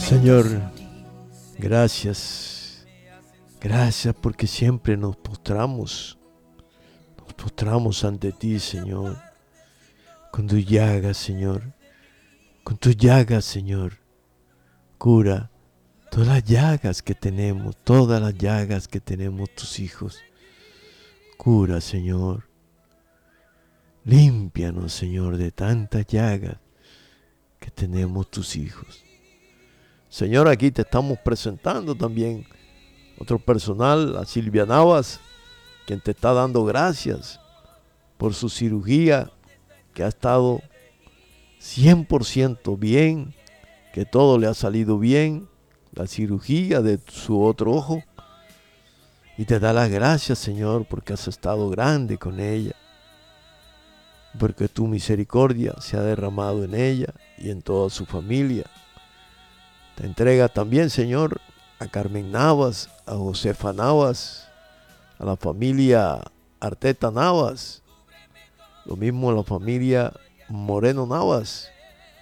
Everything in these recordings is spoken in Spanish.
Señor, gracias. Gracias porque siempre nos postramos ante ti, Señor, con tus llagas, Señor, con tus llagas, Señor. Cura todas las llagas que tenemos, tus hijos. Cura, Señor. Límpianos, Señor, de tantas llagas que tenemos tus hijos. Señor, aquí te estamos presentando también otro personal, a Silvia Navas, quien te está dando gracias por su cirugía, que ha estado 100% bien, que todo le ha salido bien, la cirugía de su otro ojo. Y te da las gracias, Señor, porque has estado grande con ella, porque tu misericordia se ha derramado en ella y en toda su familia. Te entrega también, Señor, a Carmen Navas, a Josefa Navas, a la familia Arteta Navas, lo mismo a la familia Moreno Navas.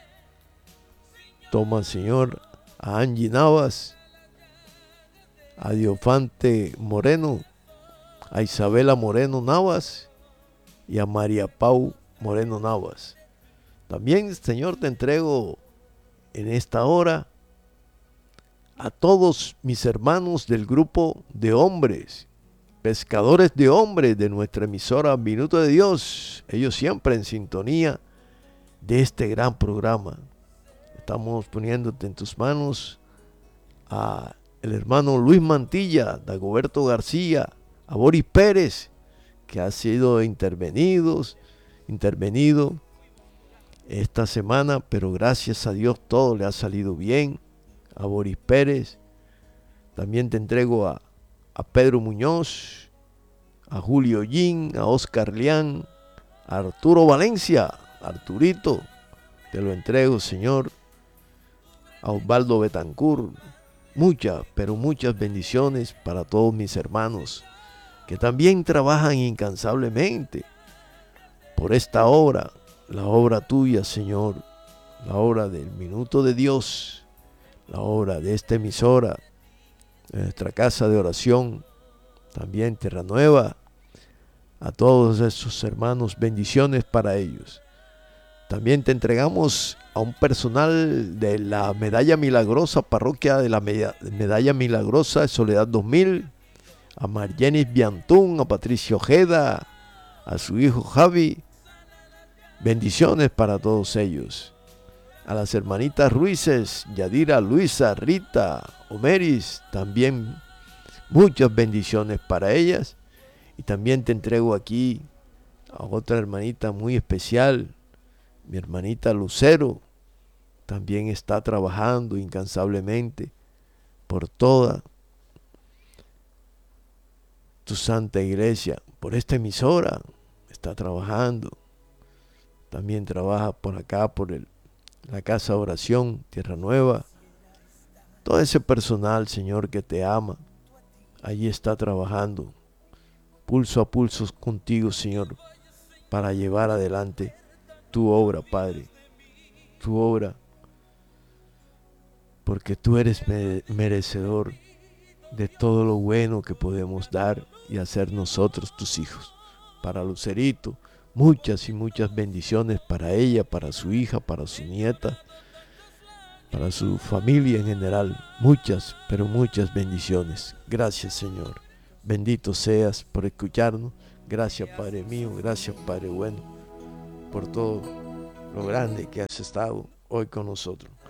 Toma, Señor, a Angie Navas, a Diofante Moreno, a Isabela Moreno Navas y a María Pau Moreno Navas. También, Señor, te entrego en esta hora a todos mis hermanos del grupo de hombres, pescadores de hombres de nuestra emisora Minuto de Dios. Ellos siempre en sintonía de este gran programa. Estamos poniéndote en tus manos a el hermano Luis Mantilla, Dagoberto García, a Boris Pérez, que ha sido intervenido esta semana, pero gracias a Dios todo le ha salido bien. A Boris Pérez, también te entrego a Pedro Muñoz, a Julio Yin, a Oscar Lián, a Arturo Valencia, Arturito, te lo entrego, Señor, a Osvaldo Betancourt. Muchas, pero muchas bendiciones para todos mis hermanos que también trabajan incansablemente por esta obra, la obra tuya, Señor, la obra del Minuto de Dios, la obra de esta emisora, de nuestra casa de oración, también Tierra Nueva. A todos esos hermanos, bendiciones para ellos. También te entregamos a un personal de la Medalla Milagrosa, parroquia de la Medalla Milagrosa de Soledad 2000, a Margenis Biantún, a Patricio Ojeda, a su hijo Javi. Bendiciones para todos ellos. A las hermanitas Ruices, Yadira, Luisa, Rita, Omeris, también muchas bendiciones para ellas. Y también te entrego aquí a otra hermanita muy especial, mi hermanita Lucero. También está trabajando incansablemente por toda tu santa iglesia, por esta emisora, está trabajando. También trabaja por acá, por la casa de oración, Tierra Nueva. Todo ese personal, Señor, que te ama, allí está trabajando, pulso a pulso contigo, Señor, para llevar adelante tu obra, Padre, tu obra, porque tú eres merecedor de todo lo bueno que podemos dar y hacer nosotros, tus hijos. Para Lucerito, muchas y muchas bendiciones para ella, para su hija, para su nieta, para su familia en general. Muchas, pero muchas bendiciones. Gracias, Señor. Bendito seas por escucharnos. Gracias, Padre mío. Gracias, Padre bueno, por todo lo grande que has estado hoy con nosotros.